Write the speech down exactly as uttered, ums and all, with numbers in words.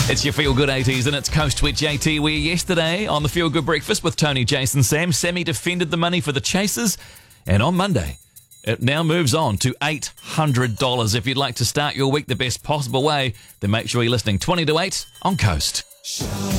It's your Feel Good eighties and it's Coast with J T, where yesterday on the Feel Good Breakfast with Tony, Jason, Sam, Sammy defended the money for the Chasers, and on Monday it now moves on to eight hundred dollars. If you'd like to start your week the best possible way, then make sure you're listening twenty to eight on Coast.